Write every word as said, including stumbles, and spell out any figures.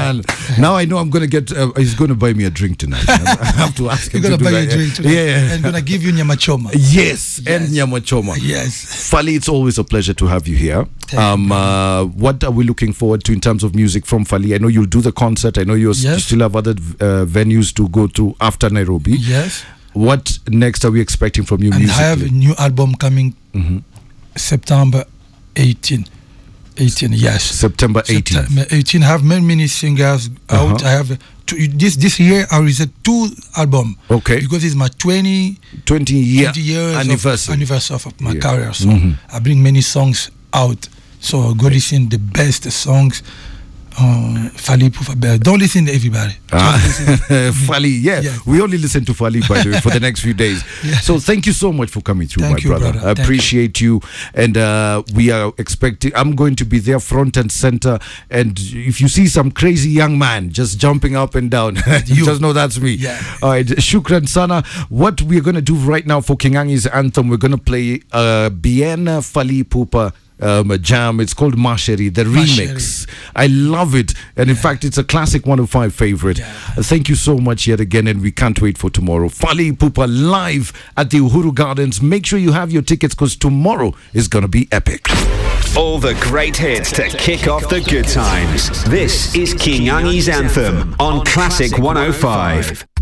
man. Now I know I'm going to get, uh, he's going to buy me a drink tonight. I have to ask him He's going to to buy do you a that. drink tonight. Yeah. And going to give you nyama choma. Yes, Yes. and nyama choma. Yes. Fally, it's always a pleasure to have you here. Thank Um, uh, what are we looking forward to in terms of music from Fally? I know you'll do the concert. I know you're, Yes. you still have other uh, venues to go to after Nairobi. Yes. What next are we expecting from you And musically? I have a new album coming mm-hmm. September eighteenth. eighteen, yes. September eighteenth. September eighteenth. I have many, many singers out. Uh-huh. I have two, this this year I released two album. Okay. Because it's my twenty, twenty year twenty years anniversary. Of, anniversary of my Yeah. career. So Mhm. I bring many songs out. So go listen the best songs. Uh, Fally Ipupa. Don't listen to everybody. Ah, Just listen. Fally, yeah. Yeah. We only listen to Fally, by the way, for the next few days. Yeah. So thank you so much for coming through, Thank my you, brother. brother. I Thank appreciate you. And uh, we are expecting, I'm going to be there front and center. And if you see some crazy young man just jumping up and down, You. just know that's me. Yeah. All right, Shukran Sana. What we're going to do right now for Kingangi's anthem, we're going to play uh, Bien Fally Ipupa Um, a jam. It's called Masheri, the Masheri. remix. I love it, and in fact it's a classic one oh five favorite. Yeah. Uh, thank you so much yet again, and we can't wait for tomorrow. Fally Ipupa live at the Uhuru Gardens. Make sure you have your tickets because tomorrow is gonna be epic. All the great hits to kick off the good times. This is Kingangi's Anthem on Classic one oh five.